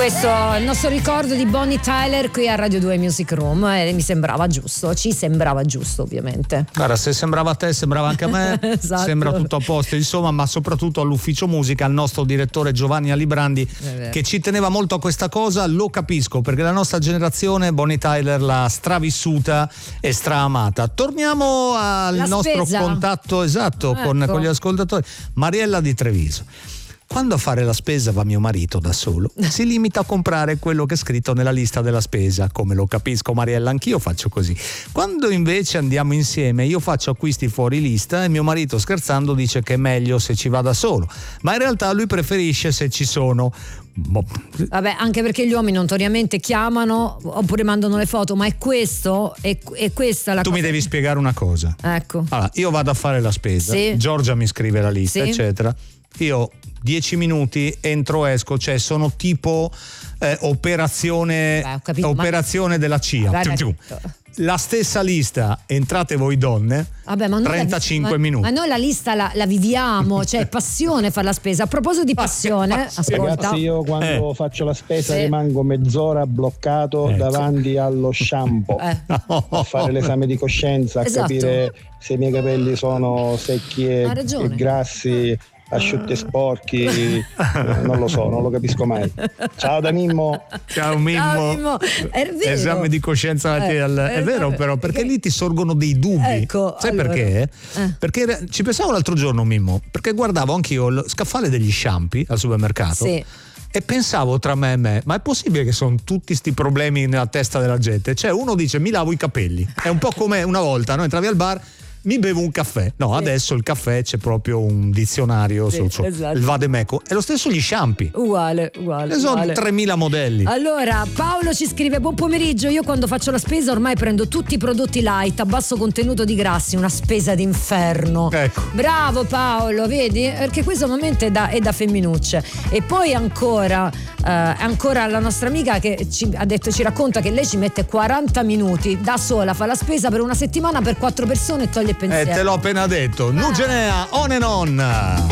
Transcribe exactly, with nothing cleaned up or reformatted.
Questo è il nostro ricordo di Bonnie Tyler qui a Radio due Music Room e mi sembrava giusto, ci sembrava giusto ovviamente. Guarda, se sembrava a te sembrava anche a me. Esatto. Sembra tutto a posto, insomma, ma soprattutto all'ufficio musica, al nostro direttore Giovanni Alibrandi, che ci teneva molto a questa cosa. Lo capisco, perché la nostra generazione Bonnie Tyler l'ha stravissuta e straamata. Torniamo al La nostro spesa. contatto esatto Ecco. con, con gli ascoltatori. Mariella di Treviso. Quando a fare la spesa va mio marito da solo, si limita a comprare quello che è scritto nella lista della spesa. Come lo capisco, Mariella, anch'io faccio così. Quando invece andiamo insieme, io faccio acquisti fuori lista e mio marito, scherzando, dice che è meglio se ci va da solo, ma in realtà lui preferisce se ci sono. Vabbè, anche perché gli uomini notoriamente chiamano oppure mandano le foto, ma è questo è, è questa la tu cosa. mi devi spiegare una cosa. Ecco. Allora, io vado a fare la spesa, Sì. Giorgia mi scrive la lista, Sì. eccetera. Io dieci minuti entro esco, cioè sono tipo eh, operazione Beh, ho capito, operazione ma... della C I A. Dai, Più, più. La stessa lista, entrate voi donne, Vabbè, ma noi trentacinque la, ma, minuti. ma noi la lista la, la viviamo, cioè è passione fare la spesa. A proposito di passione, ascolta. Ragazzi, io quando Eh. faccio la spesa Sì. rimango mezz'ora bloccato Ecco. davanti allo shampoo Eh. a fare l'esame di coscienza, a Esatto. capire se i miei capelli sono secchi e, Ha ragione. e grassi, asciutti e sporchi, eh, non lo so, non lo capisco mai. Ciao da Mimmo. Ciao Mimmo. Ciao, Mimmo. È vero. Esame di coscienza Eh, al- è eh, vero vabbè, però, perché che- lì ti sorgono dei dubbi. Ecco, Sai allora. perché? Eh. Perché re- ci pensavo l'altro giorno, Mimmo, perché guardavo anch'io il scaffale degli shampoo al supermercato. Sì. E pensavo tra me e me, ma è possibile che sono tutti sti problemi nella testa della gente? Cioè uno dice mi lavo i capelli, è un po' come una volta, no? Entravi al bar, mi bevo un caffè. No, Sì. adesso il caffè c'è proprio un dizionario, Sì, su, su, esatto. il vademeco. È lo stesso gli shampoo. Uguale, uguale. Ne sono uguale. tremila modelli. Allora, Paolo ci scrive: buon pomeriggio, io quando faccio la spesa ormai prendo tutti i prodotti light a basso contenuto di grassi, una spesa d'inferno. Ecco. Bravo Paolo, vedi? Perché questo momento è da, è da femminucce. E poi ancora, eh, ancora la nostra amica che ci ha detto, ci racconta che lei ci mette quaranta minuti da sola, fa la spesa per una settimana per quattro persone e toglie il Eh, pensiero. te l'ho appena detto. Nugenea, on and on.